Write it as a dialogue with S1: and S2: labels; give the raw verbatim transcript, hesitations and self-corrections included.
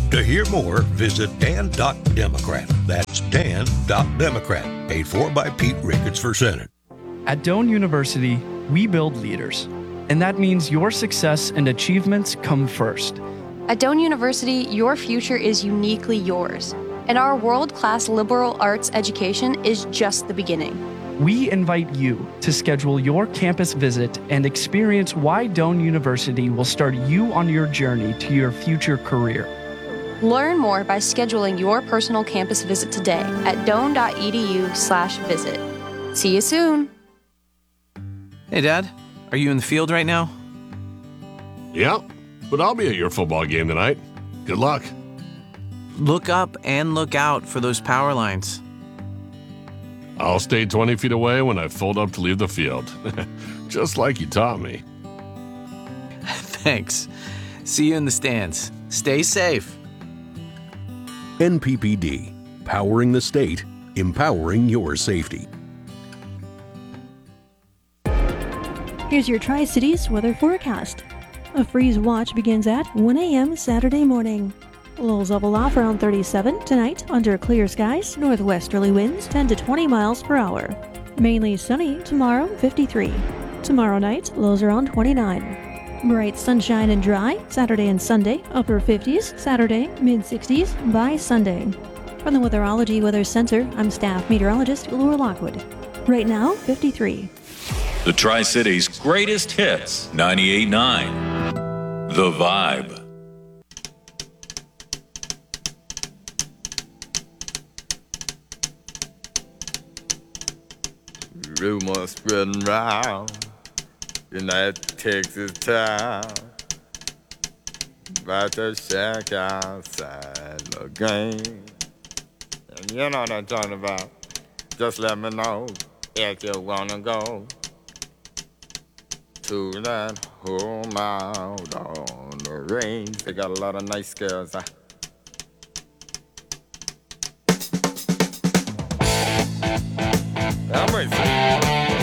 S1: To hear more, visit dan dot democrat. That's dan dot democrat. Paid for by Pete Ricketts for Senate.
S2: At Doane University, we build leaders, and that means your success and achievements come first.
S3: At Doane University, your future is uniquely yours, and our world-class liberal arts education is just the beginning.
S2: We invite you to schedule your campus visit and experience why Doane University will start you on your journey to your future career.
S3: Learn more by scheduling your personal campus visit today at doane dot e d u slash visit. See you soon.
S4: Hey, Dad. Are you in the field right now?
S5: Yep, but I'll be at your football game tonight. Good luck.
S4: Look up and look out for those power lines.
S5: I'll stay twenty feet away when I fold up to leave the field. Just like you taught me.
S4: Thanks. See you in the stands. Stay safe.
S6: N P P D, powering the state, empowering your safety.
S7: Here's your Tri-Cities weather forecast. A freeze watch begins at one a m Saturday morning. Lows level off around thirty-seven tonight under clear skies, northwesterly winds ten to twenty miles per hour. Mainly sunny tomorrow, fifty-three. Tomorrow night, lows around twenty-nine. Bright sunshine and dry Saturday and Sunday, upper fifties, Saturday, mid sixties by Sunday. From the Weatherology Weather Center, I'm staff meteorologist Laura Lockwood. Right now, fifty-three.
S8: The Tri-Cities greatest hits, ninety-eight point nine. The Vibe.
S9: Rumors spreading round in that Texas town about the shack outside the game. And you know what I'm talking about. Just let me know if you wanna go to that home out on the range. They got a lot of nice girls. I